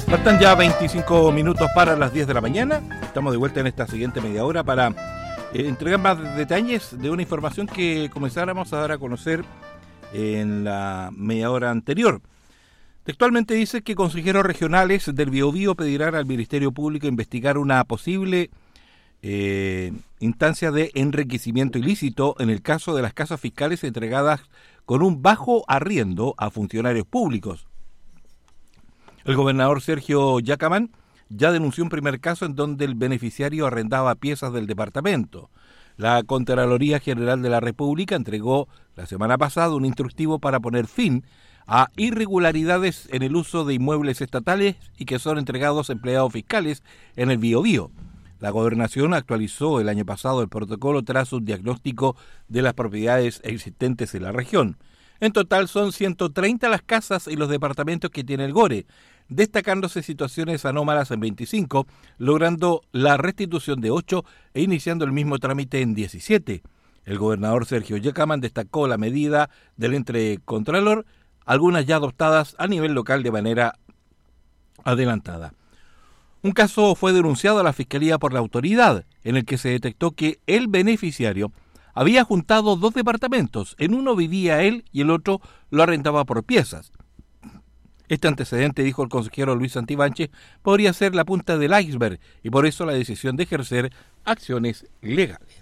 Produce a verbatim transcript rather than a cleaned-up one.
Faltan ya veinticinco minutos para las diez de la mañana. Estamos de vuelta en esta siguiente media hora para eh, entregar más detalles de una información que comenzáramos a dar a conocer en la media hora anterior. Textualmente dice que consejeros regionales del Biobío pedirán al Ministerio Público investigar una posible eh, instancia de enriquecimiento ilícito en el caso de las casas fiscales entregadas con un bajo arriendo a funcionarios públicos. El gobernador Sergio Yacamán ya denunció un primer caso en donde el beneficiario arrendaba piezas del departamento. La Contraloría General de la República entregó la semana pasada un instructivo para poner fin a irregularidades en el uso de inmuebles estatales y que son entregados a empleados fiscales en el Biobío. La Gobernación actualizó el año pasado el protocolo tras un diagnóstico de las propiedades existentes en la región. En total son ciento treinta las casas y los departamentos que tiene el Gore, destacándose situaciones anómalas en veinticinco, logrando la restitución de ocho e iniciando el mismo trámite en diecisiete. El gobernador Sergio Yacamán destacó la medida del ente contralor, algunas ya adoptadas a nivel local de manera adelantada. Un caso fue denunciado a la Fiscalía por la autoridad, en el que se detectó que el beneficiario había juntado dos departamentos, en uno vivía él y el otro lo arrendaba por piezas. Este antecedente, dijo el consejero Luis Santibáñez, podría ser la punta del iceberg y por eso la decisión de ejercer acciones legales.